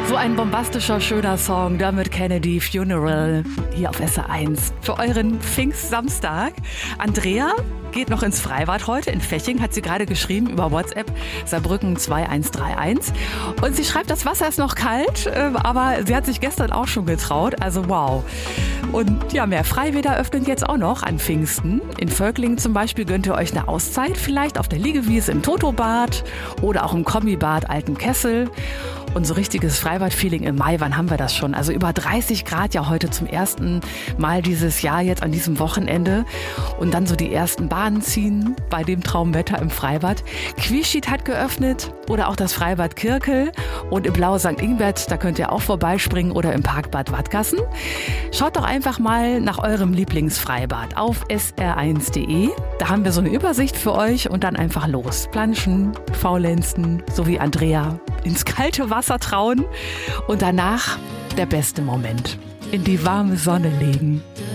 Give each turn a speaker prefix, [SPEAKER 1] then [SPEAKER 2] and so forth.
[SPEAKER 1] So ein bombastischer, schöner Song, Dermot Kennedy, Funeral, hier auf SR1 für euren Pfingstsamstag. Andrea geht noch ins Freibad heute in Feching, hat sie gerade geschrieben über WhatsApp, Saarbrücken 2131. Und sie schreibt, das Wasser ist noch kalt, aber sie hat sich gestern auch schon getraut, also wow. Und ja, mehr Freibäder öffnen jetzt auch noch an Pfingsten. In Völklingen zum Beispiel gönnt ihr euch eine Auszeit, vielleicht auf der Liegewiese im Totobad oder auch im Kombibad Alten Kessel. Und so richtiges Freibad-Feeling im Mai, wann haben wir das schon? Also über 30 Grad ja heute zum ersten Mal dieses Jahr, jetzt an diesem Wochenende. Und dann so die ersten Bahnen ziehen bei dem Traumwetter im Freibad. Quieschied hat geöffnet oder auch das Freibad Kirkel. Und im Blau St. Ingbert, da könnt ihr auch vorbeispringen oder im Parkbad Wadgassen. Schaut doch einfach mal nach eurem Lieblingsfreibad auf sr1.de. Da haben wir so eine Übersicht für euch und dann einfach los. Planschen, faulenzen, so wie Andrea. Ins kalte Wasser trauen und danach der beste Moment. In die warme Sonne legen.